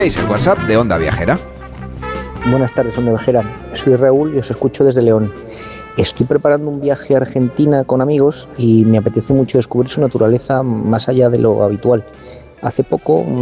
Es el WhatsApp de Onda Viajera. Buenas tardes, Onda Viajera. Soy Raúl y os escucho desde León. Estoy preparando un viaje a Argentina con amigos y me apetece mucho descubrir su naturaleza más allá de lo habitual. Hace poco